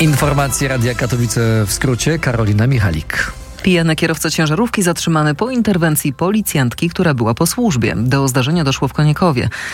Informacje Radia Katowice w skrócie. Karolina Michalik. Pijany kierowca ciężarówki zatrzymany po interwencji policjantki, która była po służbie. Do zdarzenia doszło w Koniekowie.